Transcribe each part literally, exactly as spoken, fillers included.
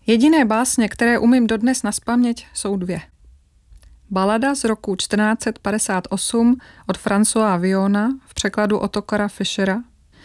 Jediné básně, které umím dodnes nazpaměť, jsou dvě. Balada z roku čtrnáct padesát osm od Françoise Villona v překladu Ottokara Fischera.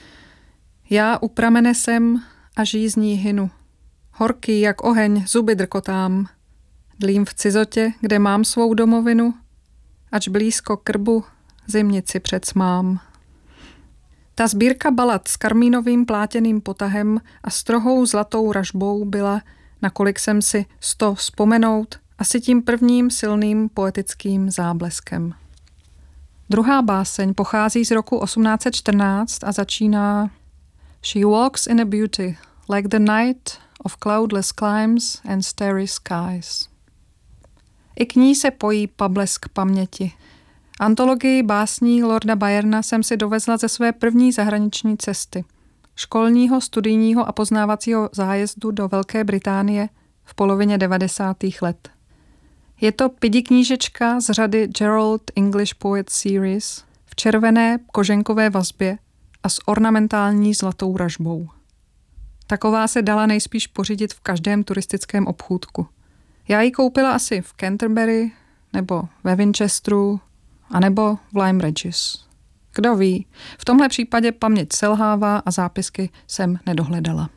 Já u pramene jsem a žízní hynu. Horký jak oheň zuby drkotám. Dlím v cizotě, kde mám svou domovinu, ač blízko krbu zimnici předsmám. Ta sbírka balad s karmínovým plátěným potahem a strohou zlatou ražbou byla, nakolik jsem si sto vzpomenout, asi tím prvním silným poetickým zábleskem. Druhá báseň pochází z roku osmnáct set čtrnáct a začíná She walks in a beauty, like the night of cloudless climes and starry skies. I k ní se pojí pablesk paměti. Antologii básní Lorda Byerna jsem si dovezla ze své první zahraniční cesty, školního, studijního a poznávacího zájezdu do Velké Británie v polovině devadesátých let. Je to pidi knížečka z řady Gerald English Poets Series v červené koženkové vazbě a s ornamentální zlatou ražbou. Taková se dala nejspíš pořídit v každém turistickém obchůdku. Já ji koupila asi v Canterbury, nebo ve Winchesteru, anebo v Lyme Regis. Kdo ví, v tomhle případě paměť selhává a zápisky jsem nedohledala.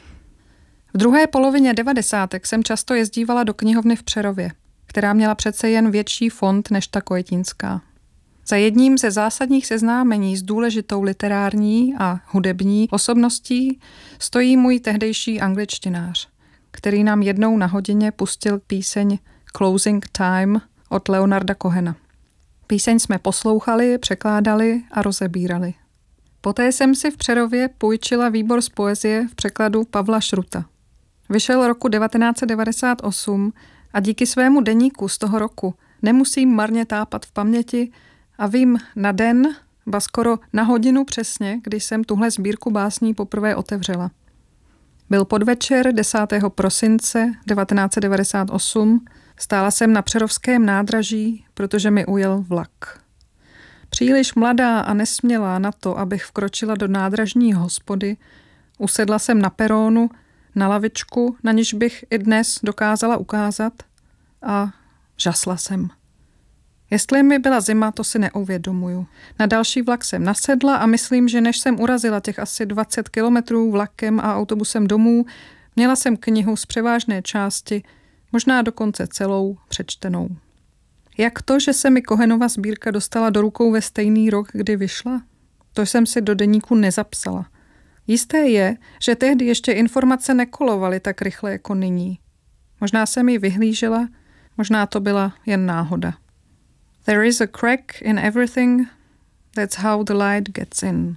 V druhé polovině devadesátek jsem často jezdívala do knihovny v Přerově, která měla přece jen větší fond než ta kojetínská. Za jedním ze zásadních seznámení s důležitou literární a hudební osobností stojí můj tehdejší angličtinář, který nám jednou na hodině pustil píseň Closing Time od Leonarda Cohena. Píseň jsme poslouchali, překládali a rozebírali. Poté jsem si v Přerově půjčila výbor z poezie v překladu Pavla Šruta. Vyšel roku devatenáct set devadesát osm a díky svému deníku z toho roku nemusím marně tápat v paměti a vím na den, ba skoro na hodinu přesně, když jsem tuhle sbírku básní poprvé otevřela. Byl podvečer desátého prosince devatenáct set devadesát osm, stála jsem na přerovském nádraží, protože mi ujel vlak. Příliš mladá a nesmělá na to, abych vkročila do nádražní hospody, usedla jsem na perónu, na lavičku, na níž bych i dnes dokázala ukázat a žasla jsem. Jestli mi byla zima, to si neuvědomuju. Na další vlak jsem nasedla a myslím, že než jsem urazila těch asi dvacet kilometrů vlakem a autobusem domů, měla jsem knihu z převážné části, možná dokonce celou, přečtenou. Jak to, že se mi Cohenova sbírka dostala do rukou ve stejný rok, kdy vyšla? To jsem si do deníku nezapsala. Jisté je, že tehdy ještě informace nekolovaly tak rychle jako nyní. Možná jsem ji vyhlížela, možná to byla jen náhoda. There is a crack in everything, that's how the light gets in.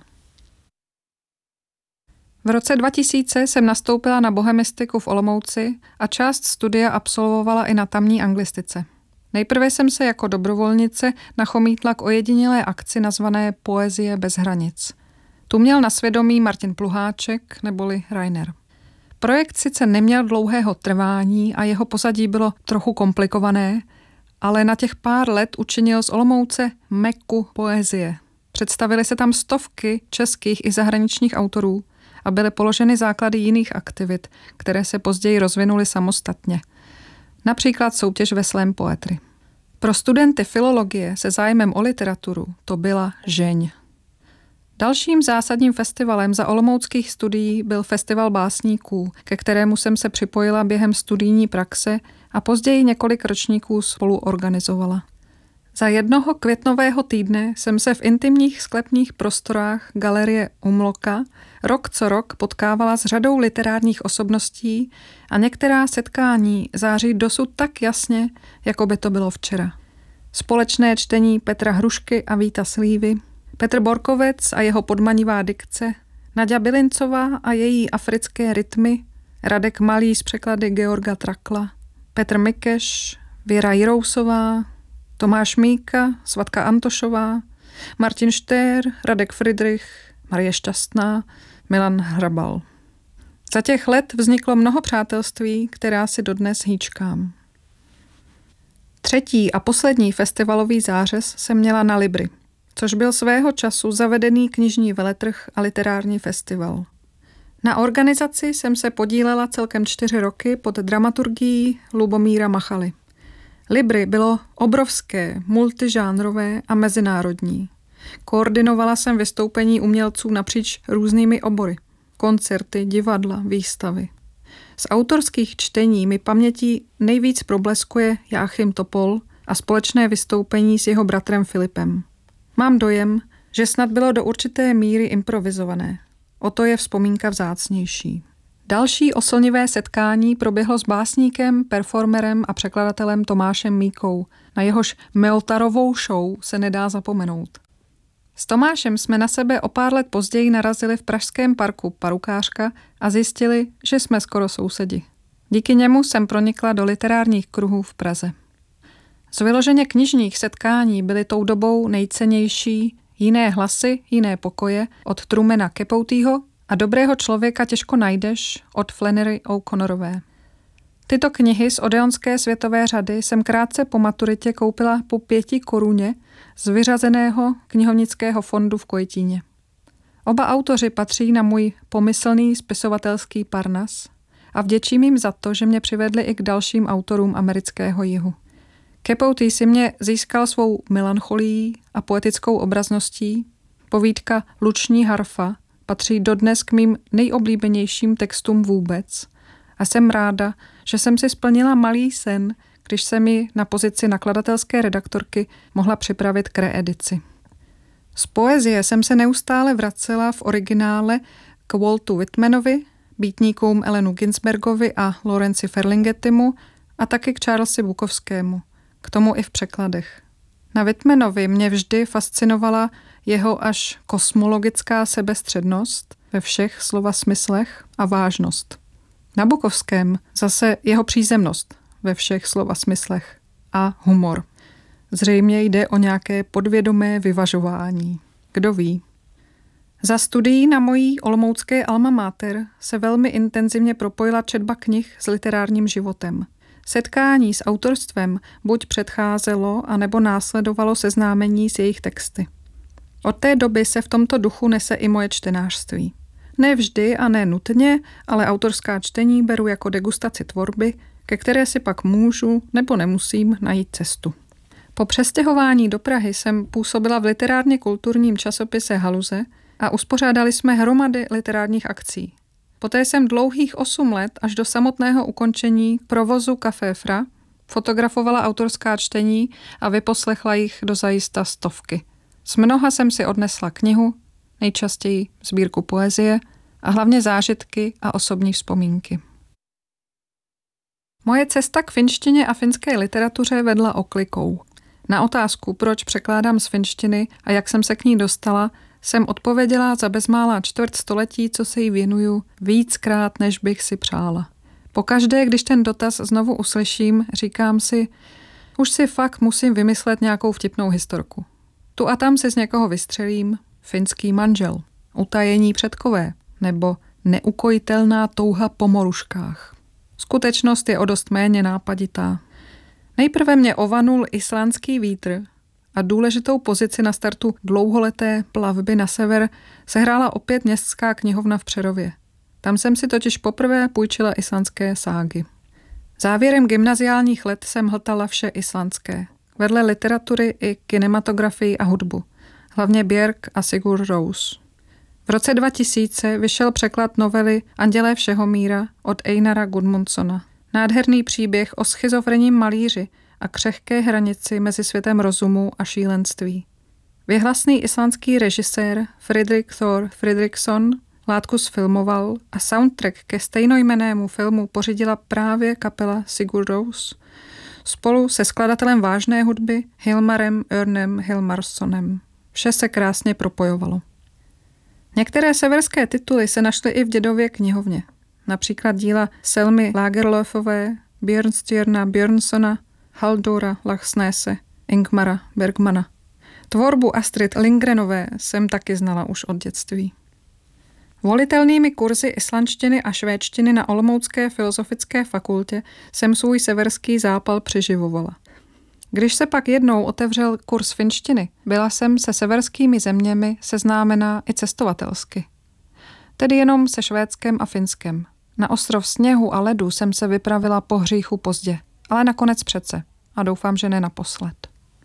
V roce dva tisíce jsem nastoupila na bohemistiku v Olomouci a část studia absolvovala i na tamní anglistice. Nejprve jsem se jako dobrovolnice nachomítla k ojedinělé akci nazvané Poezie bez hranic. Tu měl na svědomí Martin Pluháček neboli Rainer. Projekt sice neměl dlouhého trvání a jeho pozadí bylo trochu komplikované, ale na těch pár let učinil z Olomouce Mekku poezie. Představily se tam stovky českých i zahraničních autorů a byly položeny základy jiných aktivit, které se později rozvinuly samostatně. Například soutěž ve slam poetry. Pro studenty filologie se zájmem o literaturu to byla žeň. Dalším zásadním festivalem za olomouckých studií byl Festival básníků, ke kterému jsem se připojila během studijní praxe a později několik ročníků spolu organizovala. Za jednoho květnového týdne jsem se v intimních sklepních prostorách galerie Umloka rok co rok potkávala s řadou literárních osobností a některá setkání září dosud tak jasně, jako by to bylo včera. Společné čtení Petra Hrušky a Víta Slívy, Petr Borkovec a jeho podmanivá dikce, Naďa Bilincová a její africké rytmy, Radek Malý z překlady Georga Trakla, Petr Mikeš, Věra Jirousová, Tomáš Míka, Svatka Antošová, Martin Štér, Radek Fridrich, Marie Šťastná, Milan Hrabal. Za těch let vzniklo mnoho přátelství, která si dodnes hýčkám. Třetí a poslední festivalový zářez jsem měla na Libry, což byl svého času zavedený knižní veletrh a literární festival. Na organizaci jsem se podílela celkem čtyři roky pod dramaturgií Lubomíra Machaly. Libry bylo obrovské, multižánrové a mezinárodní. Koordinovala jsem vystoupení umělců napříč různými obory. Koncerty, divadla, výstavy. Z autorských čtení mi pamětí nejvíc probleskuje Jáchym Topol a společné vystoupení s jeho bratrem Filipem. Mám dojem, že snad bylo do určité míry improvizované. O to je vzpomínka vzácnější. Další oslnivé setkání proběhlo s básníkem, performerem a překladatelem Tomášem Míkou. Na jehož Meotarovou show se nedá zapomenout. S Tomášem jsme na sebe o pár let později narazili v pražském parku Parukářka a zjistili, že jsme skoro sousedi. Díky němu jsem pronikla do literárních kruhů v Praze. Z vyloženě knižních setkání byly tou dobou nejcennější Jiné hlasy, jiné pokoje od Trumana Capotýho a Dobrého člověka těžko najdeš od Flannery O'Connorové. Tyto knihy z odeonské světové řady jsem krátce po maturitě koupila po pěti koruně z vyřazeného knihovnického fondu v Kojetíně. Oba autoři patří na můj pomyslný spisovatelský parnas a vděčím jim za to, že mě přivedli i k dalším autorům amerického jihu. Capote si mě získal svou melancholií a poetickou obrazností. Povídka Luční harfa patří dodnes k mým nejoblíbenějším textům vůbec a jsem ráda, že jsem si splnila malý sen, když se mi na pozici nakladatelské redaktorky mohla připravit k reedici. Z poezie jsem se neustále vracela v originále k Waltu Whitmanovi, býtníkům Elenu Ginsbergovi a Lorenci Ferlinghettimu a taky k Charlesi Bukowskému, k tomu i v překladech. Na Whitmanovi mě vždy fascinovala jeho až kosmologická sebestřednost ve všech slova smyslech a vážnost. Na Bukowském zase jeho přízemnost ve všech slova smyslech a humor. Zřejmě jde o nějaké podvědomé vyvažování. Kdo ví? Za studií na mojí olomoucké alma mater se velmi intenzivně propojila četba knih s literárním životem. Setkání s autorstvem buď předcházelo, anebo následovalo seznámení s jejich texty. Od té doby se v tomto duchu nese i moje čtenářství. Ne vždy a ne nutně, ale autorská čtení beru jako degustaci tvorby, ke které si pak můžu nebo nemusím najít cestu. Po přestěhování do Prahy jsem působila v literárně kulturním časopise Haluze a uspořádali jsme hromady literárních akcí. Poté jsem dlouhých osm let až do samotného ukončení provozu Café Fra fotografovala autorská čtení a vyposlechla jich do zajista stovky. Z mnoha jsem si odnesla knihu, nejčastěji sbírku poezie a hlavně zážitky a osobní vzpomínky. Moje cesta k finštině a finské literatuře vedla oklikou. Na otázku, proč překládám z finštiny a jak jsem se k ní dostala, jsem odpověděla za bezmála čtvrt století, co se jí věnuju, víckrát, než bych si přála. Pokaždé, když ten dotaz znovu uslyším, říkám si, už si fakt musím vymyslet nějakou vtipnou historku. Tu a tam si z někoho vystřelím, finský manžel, utajení předkové nebo neukojitelná touha po moruškách. Skutečnost je o dost méně nápaditá. Nejprve mě ovanul islandský vítr a důležitou pozici na startu dlouholeté plavby na sever sehrála opět městská knihovna v Přerově. Tam jsem si totiž poprvé půjčila islandské ságy. Závěrem gymnaziálních let jsem hltala vše islandské. Vedle literatury i kinematografii a hudbu. Hlavně Björk a Sigur Rós. V roce dva tisíce vyšel překlad novely Andělé všeho míra od Einara Gudmundsona. Nádherný příběh o schizofrenním malíři a křehké hranici mezi světem rozumu a šílenství. Věhlasný islandský režisér Friedrich Thor Friedrichsson látku sfilmoval a soundtrack ke stejnojmennému filmu pořídila právě kapela Sigur Rós spolu se skladatelem vážné hudby Hilmarem Örnem Hilmarssonem. Vše se krásně propojovalo. Některé severské tituly se našly i v dědově knihovně. Například díla Selmy Lagerlöfové, Björnstjerna Björnssona, Haldora Laxnese, Ingmara Bergmana. Tvorbu Astrid Lindgrenové jsem taky znala už od dětství. Volitelnými kurzy islandštiny a švédštiny na Olomoucké filozofické fakultě jsem svůj severský zápal přeživovala. Když se pak jednou otevřel kurz finštiny, byla jsem se severskými zeměmi seznámená i cestovatelsky. Tedy jenom se Švédskem a Finskem. Na ostrov sněhu a ledu jsem se vypravila po hříchu pozdě, ale nakonec přece. A doufám, že ne naposled.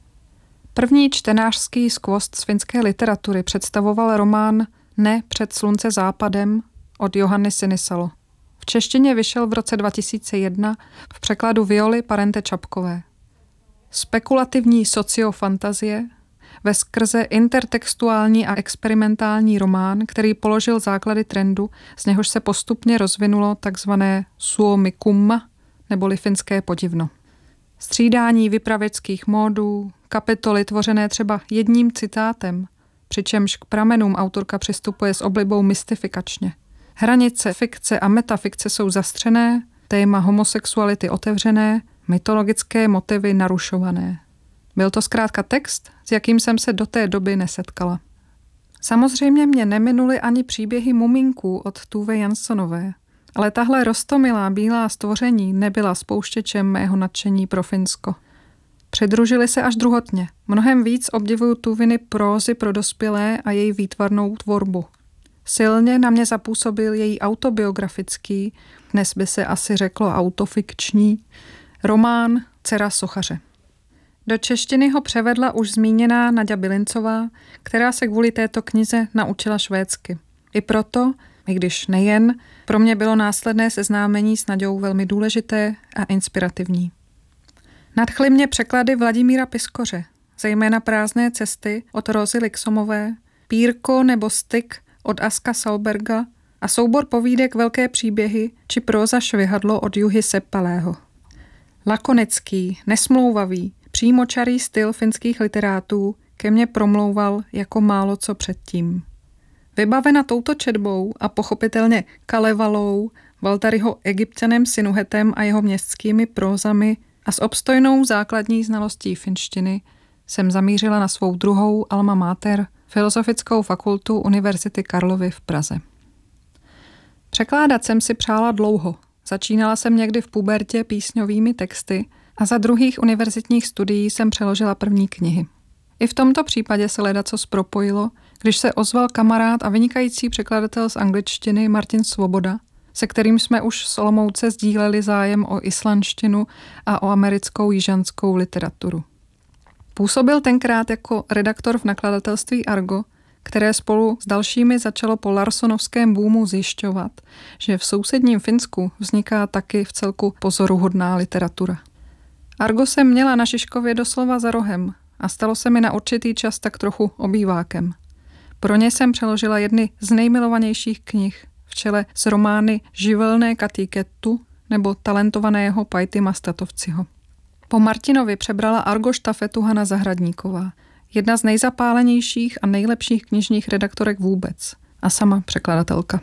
První čtenářský skvost z finské literatury představoval román Ne před slunce západem od Johanny Sinisalo. V češtině vyšel v roce dva tisíce jedna v překladu Violy Parente Čapkové. Spekulativní sociofantazie, veskrze intertextuální a experimentální román, který položil základy trendu, z něhož se postupně rozvinulo takzvané suomikumma, neboli finské podivno. Střídání vypravěčských módů, kapitoly tvořené třeba jedním citátem, přičemž k pramenům autorka přistupuje s oblibou mystifikačně. Hranice fikce a metafikce jsou zastřené, téma homosexuality otevřené, mytologické motivy narušované. Byl to zkrátka text, s jakým jsem se do té doby nesetkala. Samozřejmě mě neminuly ani příběhy muminků od Tove Janssonové, ale tahle roztomilá bílá stvoření nebyla spouštěčem mého nadšení pro Finsko. Přidružili se až druhotně. Mnohem víc obdivuju Tuviny prózy pro dospělé a její výtvarnou tvorbu. Silně na mě zapůsobil její autobiografický, dnes by se asi řeklo autofikční, román Dcera sochaře. Do češtiny ho převedla už zmíněná Naďa Bilincová, která se kvůli této knize naučila švédsky. I proto, i když nejen, pro mě bylo následné seznámení s Naďou velmi důležité a inspirativní. Nadchly mě překlady Vladimíra Piskoře, zejména Prázdné cesty od Rozy Lixomové, Pírko nebo Styk od Aska Salberga a soubor povídek Velké příběhy či próza Švihadlo od Juhy Seppälého. Lakonický, nesmlouvavý, přímočarý styl finských literátů ke mně promlouval jako málo co předtím. Vybavena touto četbou a pochopitelně Kalevalou, Valtaryho Egypťanem Sinuhetem a jeho městskými prózami a s obstojnou základní znalostí finštiny jsem zamířila na svou druhou alma mater, Filozofickou fakultu Univerzity Karlovy v Praze. Překládat jsem si přála dlouho. Začínala jsem někdy v pubertě písňovými texty a za druhých univerzitních studií jsem přeložila první knihy. I v tomto případě se ledacos propojilo, když se ozval kamarád a vynikající překladatel z angličtiny Martin Svoboda, se kterým jsme už z Olomouce sdíleli zájem o islandštinu a o americkou jižanskou literaturu. Působil tenkrát jako redaktor v nakladatelství Argo, které spolu s dalšími začalo po larsonovském boomu zjišťovat, že v sousedním Finsku vzniká taky v celku pozoruhodná literatura. Argo jsem měla na Žižkově doslova za rohem a stalo se mi na určitý čas tak trochu obývákem. Pro ně jsem přeložila jedny z nejmilovanějších knih v čele s romány Živelné Katy Kettu nebo talentovaného Pajtima Statovciho. Po Martinovi přebrala Argo štafetu Hana Zahradníková, jedna z nejzapálenějších a nejlepších knižních redaktorek vůbec a sama překladatelka.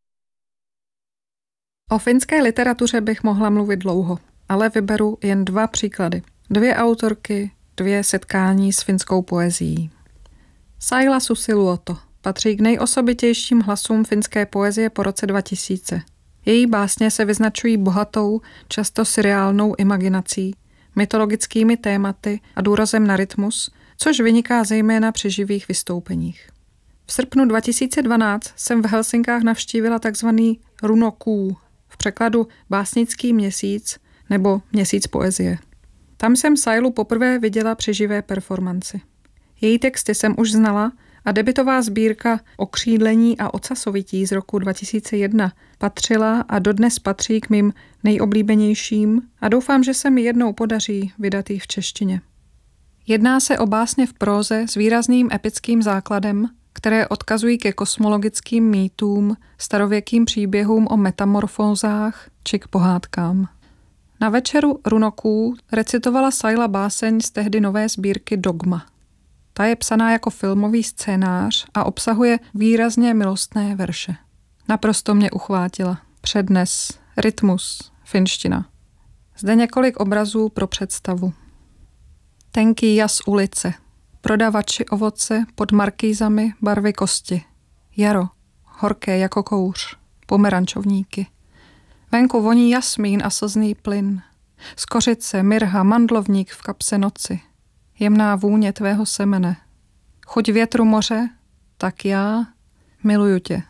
O finské literatuře bych mohla mluvit dlouho, ale vyberu jen dva příklady. Dvě autorky, dvě setkání s finskou poezií. Saila Susiluoto patří k nejosobitějším hlasům finské poezie po roce dva tisíce. Její básně se vyznačují bohatou, často surreálnou imaginací, mytologickými tématy a důrazem na rytmus, což vyniká zejména při živých vystoupeních. V srpnu dva tisíce dvanáct jsem v Helsinkách navštívila takzvaný Runokuu, v překladu básnický měsíc nebo měsíc poezie. Tam jsem Sailu poprvé viděla při živé performanci. Její texty jsem už znala a debutová sbírka Okřídlení a ocasovití z roku dva tisíce jedna patřila a dodnes patří k mým nejoblíbenějším a doufám, že se mi jednou podaří vydat ji v češtině. Jedná se o básně v próze s výrazným epickým základem, které odkazují ke kosmologickým mýtům, starověkým příběhům o metamorfózách či k pohádkám. Na večeru Runoků recitovala Saila báseň z tehdy nové sbírky Dogma. Ta je psaná jako filmový scénář a obsahuje výrazně milostné verše. Naprosto mě uchvátila. Přednes, rytmus, finština. Zde několik obrazů pro představu. Tenký jas ulice. Prodavači ovoce pod markýzami barvy kosti. Jaro, horké jako kouř. Pomerančovníky. Venku voní jasmín a slzný plyn. Skořice, mirha, mandlovník v kapse noci. Jemná vůně tvého semene. Chuť větru moře, tak já miluju tě.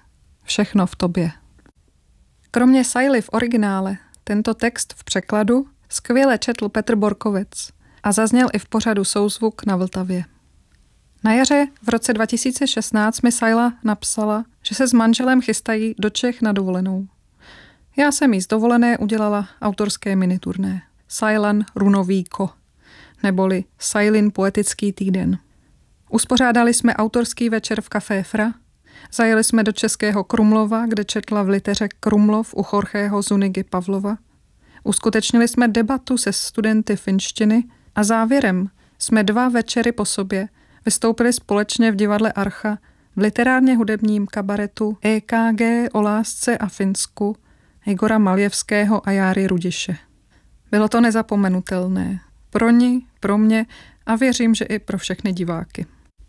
Všechno v tobě. Kromě Sajly v originále, tento text v překladu skvěle četl Petr Borkovec a zazněl i v pořadu Souzvuk na Vltavě. Na jaře v roce dva tisíce šestnáct mi Sajla napsala, že se s manželem chystají do Čech na dovolenou. Já jsem jí z dovolené udělala autorské miniturné Sajlan Runovíko, neboli Sajlin poetický týden. Uspořádali jsme autorský večer v Café Fra, zajeli jsme do Českého Krumlova, kde četla v liteře Krumlov u Jorgeho Zunigy Pavlova. Uskutečnili jsme debatu se studenty finštiny a závěrem jsme dva večery po sobě vystoupili společně v divadle Archa v literárně hudebním kabaretu E K G o lásce a Finsku Igora Maljevského a Járy Rudiše. Bylo to nezapomenutelné. Pro ní, pro mě a věřím, že i pro všechny diváky.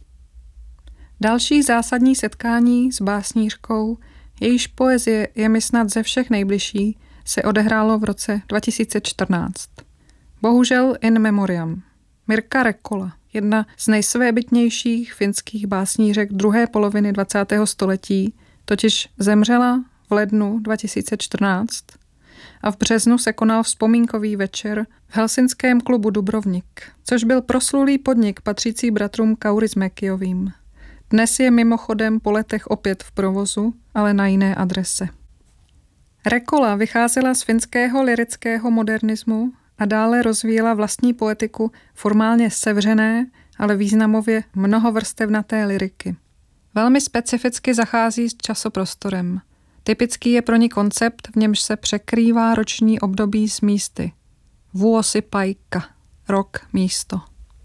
Další zásadní setkání s básnířkou, jejíž poezie je mi snad ze všech nejbližší, se odehrálo v roce dva tisíce čtrnáct. Bohužel in memoriam. Mirka Rekola, jedna z nejsvébytnějších finských básnířek druhé poloviny dvacátého století, totiž zemřela v lednu dva tisíce čtrnáct a v březnu se konal vzpomínkový večer v helsinském klubu Dubrovnik, což byl proslulý podnik patřící bratrům Kaurismäkijovým. Dnes je mimochodem po letech opět v provozu, ale na jiné adrese. Rekola vycházela z finského lyrického modernismu a dále rozvíjela vlastní poetiku formálně sevřené, ale významově mnohovrstevnaté lyriky. Velmi specificky zachází s časoprostorem. Typický je pro ní koncept, v němž se překrývá roční období s místy. Vuosi paikka, rok, místo.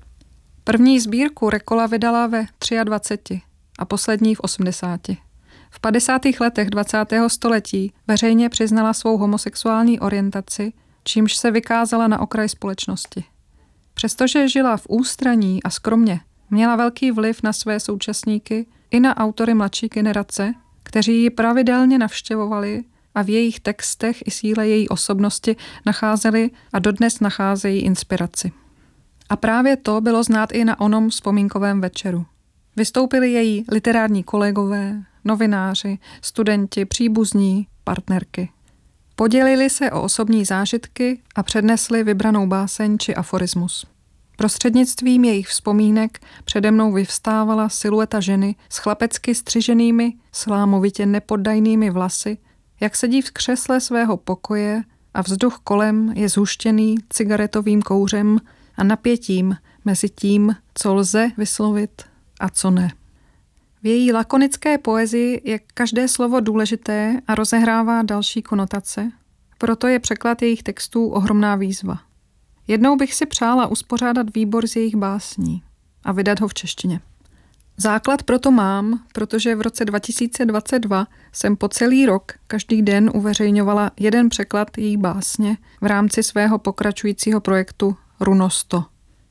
První sbírku Rekola vydala ve dvaceti třech a poslední v osmdesáti. V padesátých letech dvacátého století veřejně přiznala svou homosexuální orientaci, čímž se vykázala na okraj společnosti. Přestože žila v ústraní a skromně, měla velký vliv na své současníky i na autory mladší generace, kteří ji pravidelně navštěvovali a v jejich textech i síle její osobnosti nacházeli a dodnes nacházejí inspiraci. A právě to bylo znát i na onom vzpomínkovém večeru. Vystoupili její literární kolegové, novináři, studenti, příbuzní, partnerky. Podělili se o osobní zážitky a přednesli vybranou báseň či aforismus. Prostřednictvím jejich vzpomínek přede mnou vyvstávala silueta ženy s chlapecky střiženými, slámovitě nepoddajnými vlasy, jak sedí v křesle svého pokoje a vzduch kolem je zhuštěný cigaretovým kouřem a napětím mezi tím, co lze vyslovit a co ne. V její lakonické poezii je každé slovo důležité a rozehrává další konotace, proto je překlad jejich textů ohromná výzva. Jednou bych si přála uspořádat výbor z jejich básní a vydat ho v češtině. Základ proto mám, protože v roce dva tisíce dvacet dva jsem po celý rok každý den uveřejňovala jeden překlad její básně v rámci svého pokračujícího projektu Runosto.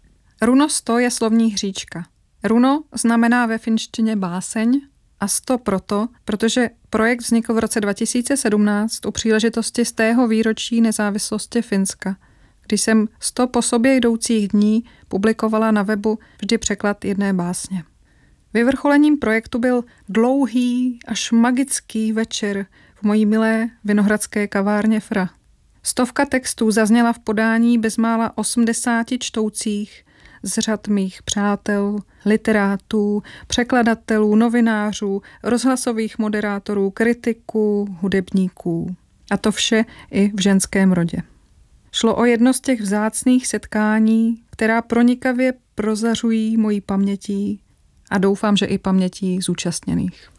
Runosto je slovní hříčka. Runo znamená ve finštině báseň a sto proto, protože projekt vznikl v roce dva tisíce sedmnáct u příležitosti stého výročí nezávislosti Finska, když jsem sto po sobě jdoucích dní publikovala na webu vždy překlad jedné básně. Vyvrcholením projektu byl dlouhý až magický večer v mojí milé vinohradské kavárně Fra. Stovka textů zazněla v podání bezmála osmdesáti čtoucích z řad mých přátel, literátů, překladatelů, novinářů, rozhlasových moderátorů, kritiků, hudebníků. A to vše i v ženském rodě. Šlo o jedno z těch vzácných setkání, která pronikavě prozařují mojí pamětí a doufám, že i pamětí zúčastněných.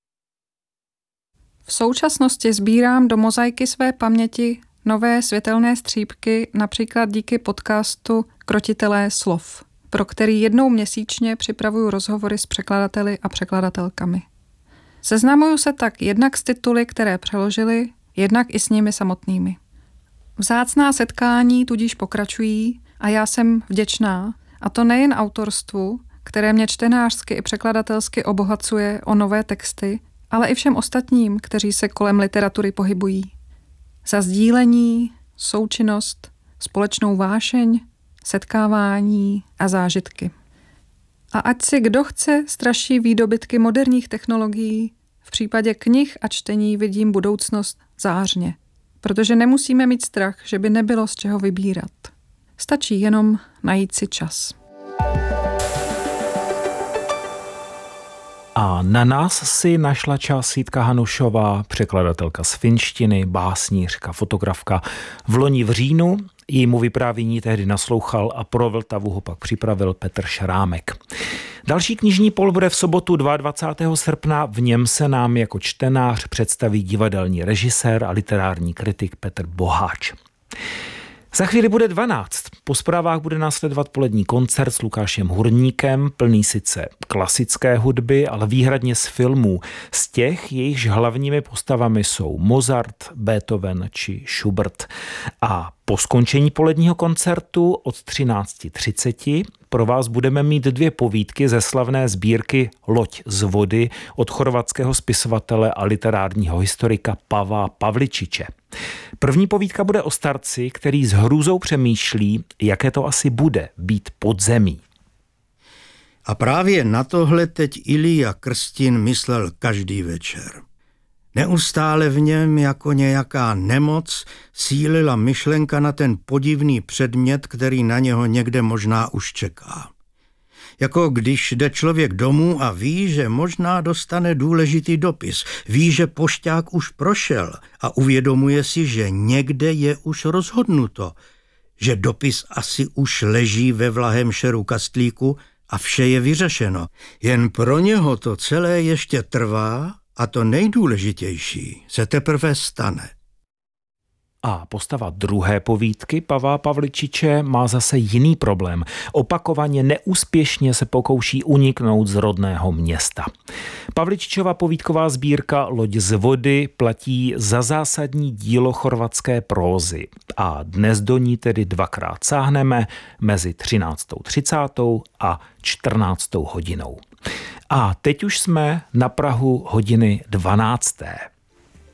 V současnosti sbírám do mozaiky své paměti nové světelné střípky, například díky podcastu Krotitelé slov, pro který jednou měsíčně připravuju rozhovory s překladateli a překladatelkami. Seznamuju se tak jednak s tituly, které přeložili, jednak i s nimi samotnými. Vzácná setkání tudíž pokračují a já jsem vděčná, a to nejen autorstvu, které mě čtenářsky i překladatelsky obohacuje o nové texty, ale i všem ostatním, kteří se kolem literatury pohybují. Za sdílení, součinnost, společnou vášeň, setkávání a zážitky. A ať si kdo chce straší výdobytky moderních technologií, V případě knih a čtení vidím budoucnost zářně, protože nemusíme mít strach, že by nebylo z čeho vybírat. Stačí jenom najít si čas. A na nás si našla čas Jitka Hanušová, překladatelka z finštiny, básnířka, fotografka. V loni v říjnu jejímu vyprávění tehdy naslouchal a pro Vltavu ho pak připravil Petr Šrámek. Další knižní pol bude v sobotu dvacátého druhého srpna. V něm se nám jako čtenář představí divadelní režisér a literární kritik Petr Boháč. Za chvíli bude dvanáct. Po zprávách bude následovat polední koncert s Lukášem Hurníkem, plný sice klasické hudby, ale výhradně z filmů. Z těch, jejichž hlavními postavami jsou Mozart, Beethoven či Schubert. A po skončení poledního koncertu od třináct třicet pro vás budeme mít dvě povídky ze slavné sbírky Loď z vody od chorvatského spisovatele a literárního historika Pava Pavličiče. První povídka bude o starci, který s hrůzou přemýšlí, jaké to asi bude být pod zemí. A právě na tohle teď Ilija Krstin myslel každý večer. Neustále v něm jako nějaká nemoc sílila myšlenka na ten podivný předmět, který na něho někde možná už čeká. Jako když jde člověk domů a ví, že možná dostane důležitý dopis, ví, že pošťák už prošel a uvědomuje si, že někde je už rozhodnuto, že dopis asi už leží ve vlahém šeru kastlíku a vše je vyřešeno. Jen pro něho to celé ještě trvá a to nejdůležitější se teprve stane. A postava druhé povídky Pava Pavličiče má zase jiný problém. Opakovaně neúspěšně se pokouší uniknout z rodného města. Pavličičova povídková sbírka Loď z vody platí za zásadní dílo chorvatské prózy. A dnes do ní tedy dvakrát sáhneme mezi třináctou třicátou a čtrnáctou hodinou. A teď už jsme na prahu hodiny dvanácté.